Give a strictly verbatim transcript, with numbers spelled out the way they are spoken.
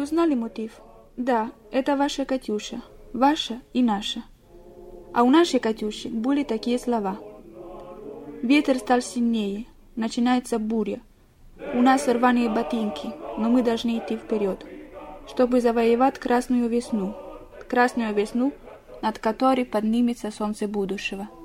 Вы узнали мотив? Да, это ваша Катюша. Ваша и наша. А у нашей Катюши были такие слова. Ветер стал сильнее. Начинается буря. У нас рваные ботинки, но мы должны идти вперед, чтобы завоевать красную весну. Красную весну, над которой поднимется солнце будущего.